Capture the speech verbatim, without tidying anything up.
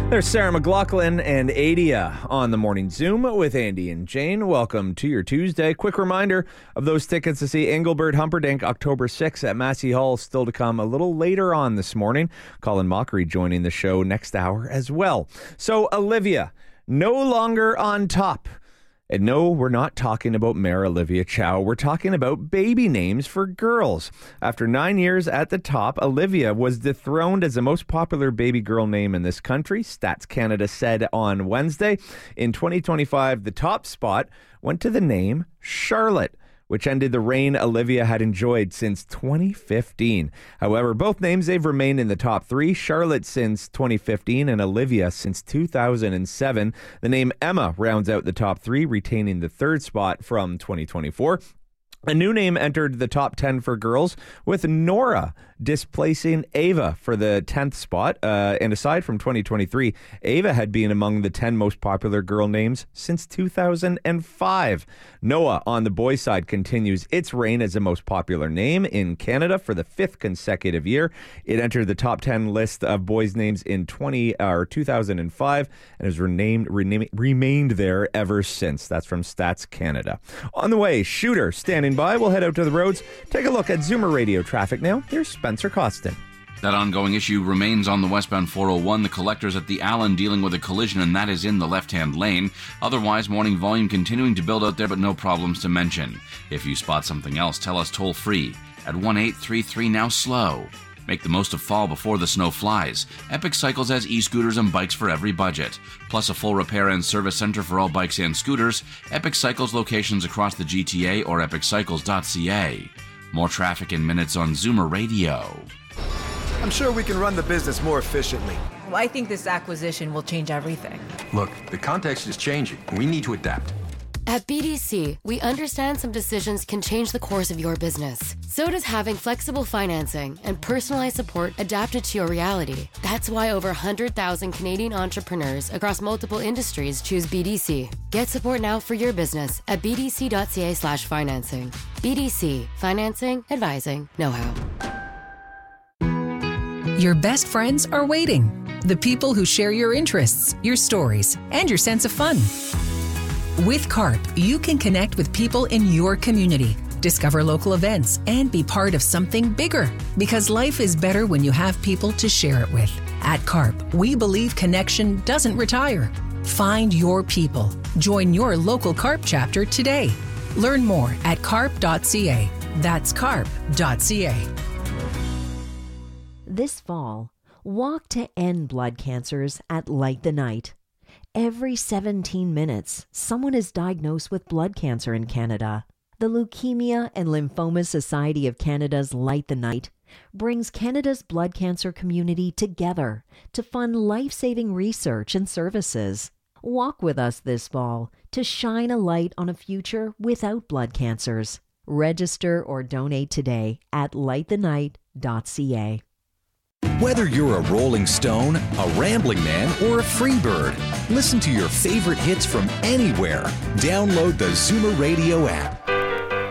There's Sarah McLaughlin and Adia on the Morning Zoom with Andy and Jane. Welcome to your Tuesday. Quick reminder of those tickets to see Engelbert Humperdinck October sixth at Massey Hall still to come a little later on this morning. Colin Mockery joining the show next hour as well. So Olivia, no longer on top. And no, we're not talking about Mayor Olivia Chow. We're talking about baby names for girls. After nine years at the top, Olivia was dethroned as the most popular baby girl name in this country, Stats Canada said on Wednesday. In twenty twenty-five, the top spot went to the name Charlotte, which ended the reign Olivia had enjoyed since twenty fifteen. However, both names, they've remained in the top three. Charlotte since twenty fifteen and Olivia since two thousand seven. The name Emma rounds out the top three, retaining the third spot from twenty twenty-four. A new name entered the top ten for girls, with Nora displacing Ava for the tenth spot. Uh, and aside from twenty twenty-three, Ava had been among the ten most popular girl names since two thousand five. Noah, on the boys' side, continues its reign as the most popular name in Canada for the fifth consecutive year. It entered the top ten list of boys' names in twenty or two thousand five and has renamed, rename, remained there ever since. That's from Stats Canada. On the way, Shooter standing by. We'll head out to the roads. Take a look at Zoomer Radio traffic now. Here's Spencer Costin. That ongoing issue remains on the westbound four oh one. The collectors at the Allen dealing with a collision, and that is in the left-hand lane. Otherwise, morning volume continuing to build out there, but no problems to mention. If you spot something else, tell us toll-free at one eight three three now slow. Make the most of fall before the snow flies. Epic Cycles has e-scooters and bikes for every budget. Plus a full repair and service center for all bikes and scooters. Epic Cycles locations across the G T A or epic cycles dot c a. More traffic in minutes on Zoomer Radio. I'm sure we can run the business more efficiently. Well, I think this acquisition will change everything. Look, the context is changing. We need to adapt. At B D C, we understand some decisions can change the course of your business. So does having flexible financing and personalized support adapted to your reality. That's why over one hundred thousand Canadian entrepreneurs across multiple industries choose B D C. Get support now for your business at b d c dot c a slash financing. B D C, financing, advising, know-how. Your best friends are waiting. The people who share your interests, your stories, and your sense of fun. With CARP, you can connect with people in your community, discover local events, and be part of something bigger. Because life is better when you have people to share it with. At CARP, we believe connection doesn't retire. Find your people. Join your local CARP chapter today. Learn more at carp dot c a. That's carp dot c a. This fall, walk to end blood cancers at Light the Night. Every seventeen minutes, someone is diagnosed with blood cancer in Canada. The Leukemia and Lymphoma Society of Canada's Light the Night brings Canada's blood cancer community together to fund life-saving research and services. Walk with us this fall to shine a light on a future without blood cancers. Register or donate today at light the night dot c a. Whether you're a Rolling Stone, a Rambling Man, or a Freebird, listen to your favorite hits from anywhere. Download the Zoomer Radio app.